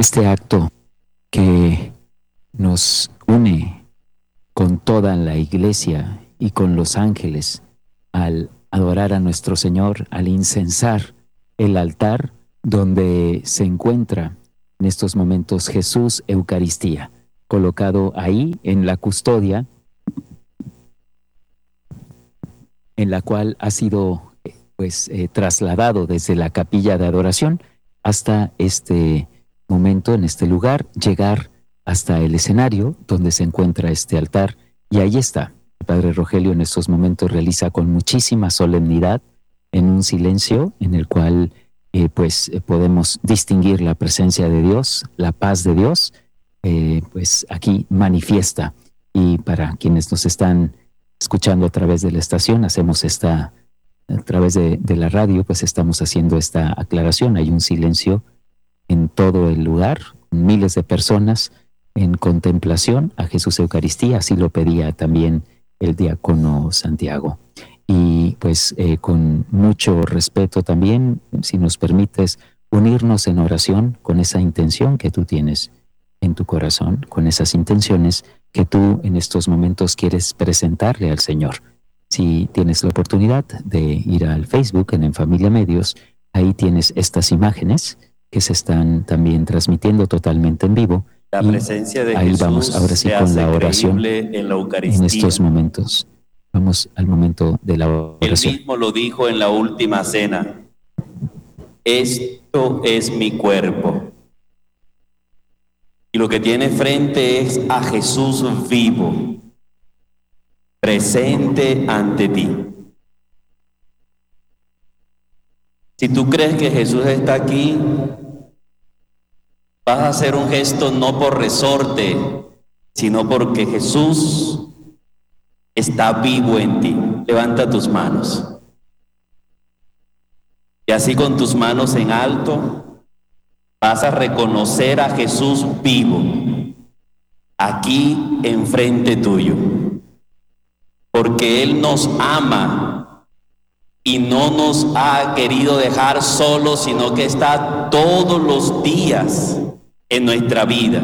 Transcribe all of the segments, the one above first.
este acto que nos une con toda la iglesia y con los ángeles al adorar a nuestro Señor, al incensar el altar donde se encuentra en estos momentos Jesús Eucaristía, colocado ahí en la custodia en la cual ha sido trasladado desde la capilla de adoración hasta este momento, en este lugar, llegar hasta el escenario donde se encuentra este altar, y ahí está. El Padre Rogelio en estos momentos realiza con muchísima solemnidad, en un silencio en el cual podemos distinguir la presencia de Dios, la paz de Dios, aquí manifiesta. Y para quienes nos están escuchando a través de la estación, hacemos a través de la radio, pues estamos haciendo esta aclaración. Hay un silencio en todo el lugar, miles de personas en contemplación a Jesús Eucaristía, así lo pedía también el diácono Santiago. Y con mucho respeto también, si nos permites, unirnos en oración con esa intención que tú tienes en tu corazón, con esas intenciones que tú en estos momentos quieres presentarle al Señor. Si tienes la oportunidad de ir al Facebook en Familia Medios, ahí tienes estas imágenes que se están también transmitiendo totalmente en vivo. La presencia de ahí Jesús vamos ahora sí con la oración en la Eucaristía. En estos momentos. Vamos al momento de la oración. Él mismo lo dijo en la última cena: esto es mi cuerpo. Y lo que tiene frente es a Jesús vivo, presente ante ti. Si tú crees que Jesús está aquí, vas a hacer un gesto no por resorte, sino porque Jesús está vivo en ti. Levanta tus manos. Y así con tus manos en alto, vas a reconocer a Jesús vivo, aquí enfrente tuyo. Porque Él nos ama y no nos ha querido dejar solos, sino que está todos los días en nuestra vida.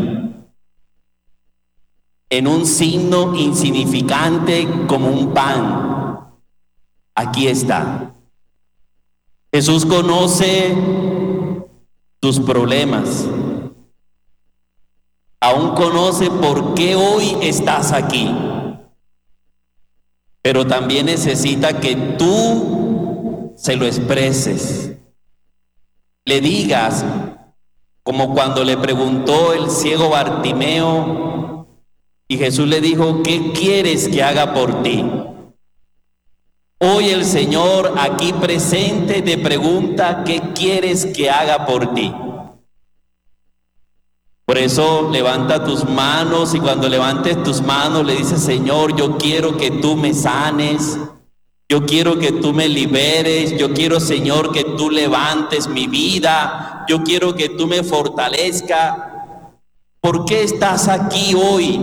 En un signo insignificante como un pan, aquí está. Jesús conoce tus problemas, aún conoce por qué hoy estás aquí, pero también necesita que tú se lo expreses, le digas, como cuando le preguntó el ciego Bartimeo, y Jesús le dijo: ¿qué quieres que haga por ti? Hoy el Señor aquí presente te pregunta: ¿qué quieres que haga por ti? Por eso levanta tus manos, y cuando levantes tus manos le dices: Señor, yo quiero que tú me sanes, yo quiero que tú me liberes, yo quiero, Señor, que tú levantes mi vida, yo quiero que tú me fortalezcas. ¿Por qué estás aquí hoy?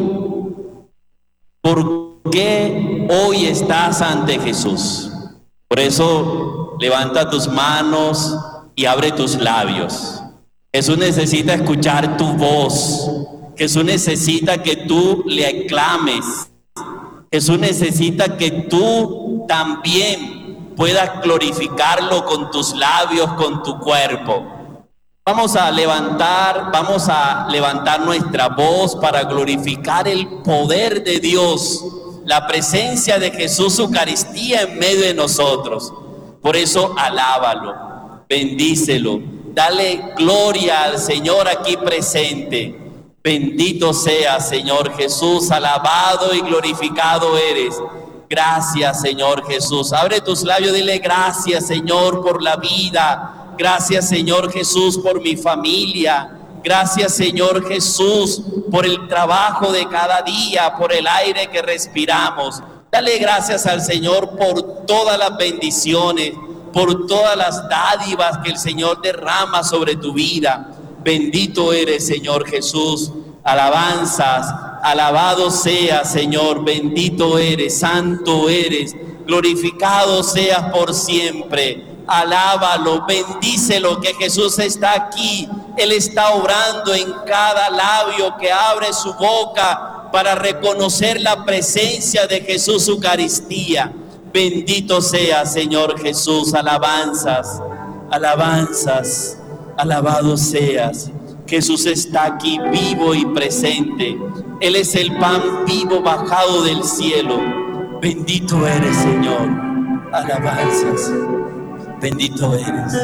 ¿Por qué hoy estás ante Jesús? Por eso levanta tus manos y abre tus labios. Jesús necesita escuchar tu voz. Jesús necesita que tú le aclames. Jesús necesita que tú también puedas glorificarlo con tus labios, con tu cuerpo. Vamos a levantar nuestra voz para glorificar el poder de Dios, la presencia de Jesús Eucaristía en medio de nosotros. Por eso alábalo, bendícelo, dale gloria al Señor aquí presente. Bendito sea, Señor Jesús, alabado y glorificado eres. Gracias, Señor Jesús. Abre tus labios, dile: gracias, Señor, por la vida. Gracias, Señor Jesús, por mi familia. Gracias, Señor Jesús, por el trabajo de cada día, por el aire que respiramos. Dale gracias al Señor por todas las bendiciones, por todas las dádivas que el Señor derrama sobre tu vida. Bendito eres, Señor Jesús. Alabanzas, alabado sea, Señor. Bendito eres, santo eres. Glorificado seas por siempre. Alábalo, bendícelo, que Jesús está aquí. Él está obrando en cada labio que abre su boca para reconocer la presencia de Jesús Eucaristía. Bendito sea, Señor Jesús. Alabanzas, alabanzas, alabado seas. Jesús está aquí vivo y presente. Él es el pan vivo bajado del cielo. Bendito eres, Señor. Alabanzas. Bendito eres.